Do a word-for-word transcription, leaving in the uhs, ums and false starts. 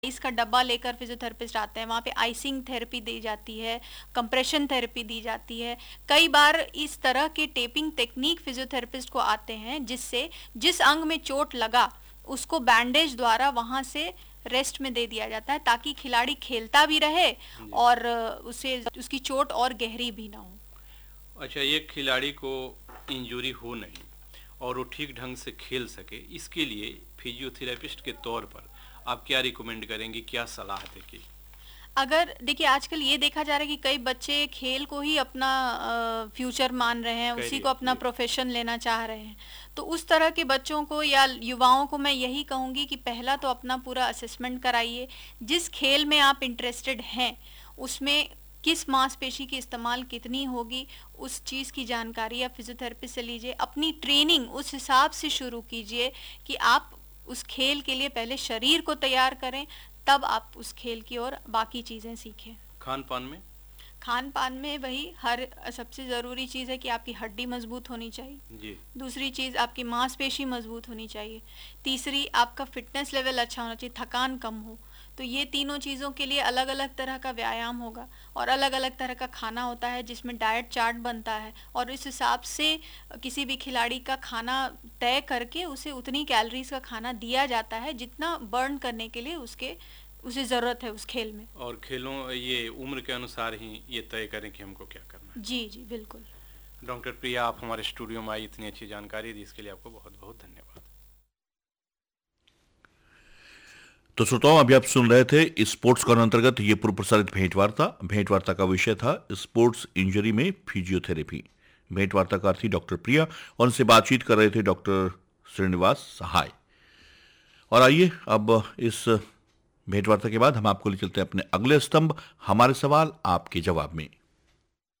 Ice का डब्बा लेकर फिजियोथेरेपिस्ट आते हैं, वहाँ पे आइसिंग थेरेपी दी जाती है, कंप्रेशन थेरेपी दी जाती है। कई बार इस तरह के टेपिंग टेक्निक फिजियोथेरेपिस्ट को आते हैं जिससे जिस अंग में चोट लगा उसको बैंडेज द्वारा वहाँ से रेस्ट में दे दिया जाता है ताकि खिलाड़ी खेलता भी रहे और उसे उसकी चोट और गहरी भी ना हो। अच्छा, एक खिलाड़ी को इंजरी हो नहीं और वो ठीक ढंग से खेल सके, इसके लिए फिजियोथेरेपिस्ट के तौर पर आप क्या रिकमेंड करेंगे, क्या सलाह देंगे? अगर देखिए आजकल ये देखा जा रहा है कि कई बच्चे खेल को ही अपना फ्यूचर मान रहे हैं, उसी को अपना प्रोफेशन लेना चाह रहे हैं, तो उस तरह के बच्चों को या युवाओं को मैं यही कहूँगी कि पहला तो अपना पूरा असेसमेंट कराइए। जिस खेल में आप इंटरेस्टेड हैं उसमें किस मांसपेशी की इस्तेमाल कितनी होगी, उस चीज़ की जानकारी आप फिजियोथेरेपिस्ट से लीजिए। अपनी ट्रेनिंग उस हिसाब से शुरू कीजिए कि आप उस खेल के लिए पहले शरीर को तैयार करें, तब आप उस खेल की और बाकी चीज़ें सीखें। खान पान में खान पान में वही हर सबसे ज़रूरी चीज़ है कि आपकी हड्डी मजबूत होनी चाहिए जी। दूसरी चीज़ आपकी मांसपेशी मजबूत होनी चाहिए। तीसरी आपका फिटनेस लेवल अच्छा होना चाहिए, थकान कम हो। तो ये तीनों चीज़ों के लिए अलग अलग तरह का व्यायाम होगा और अलग अलग तरह का खाना होता है जिसमें डाइट चार्ट बनता है और इस हिसाब से किसी भी खिलाड़ी का खाना तय करके उसे उतनी कैलोरीज का खाना दिया जाता है जितना बर्न करने के लिए उसके उसे ज़रूरत है उस खेल में। और खेलों ये उम्र के अनुसार ही ये तय करें कि हमको क्या करना है। जी जी बिल्कुल। डॉक्टर प्रिया, आप हमारे स्टूडियो में आई, इतनी अच्छी जानकारी दी, इसके लिए आपको बहुत बहुत धन्यवाद। तो श्रोताओं, अभी आप सुन रहे थे स्पोर्ट्स कॉर्नर अंतर्गत ये पूर्व प्रसारित भेंटवार्ता। भेंटवार्ता का विषय था स्पोर्ट्स इंजरी में फिजियोथेरेपी। भेंटवार्ताकार थी डॉक्टर प्रिया और उनसे बातचीत कर रहे थे डॉक्टर श्रीनिवास सहाय। और आइए अब इस भेंटवार्ता के बाद हम आपको ले चलते हैं अपने अगले स्तंभ, हमारे सवाल आपके जवाब में।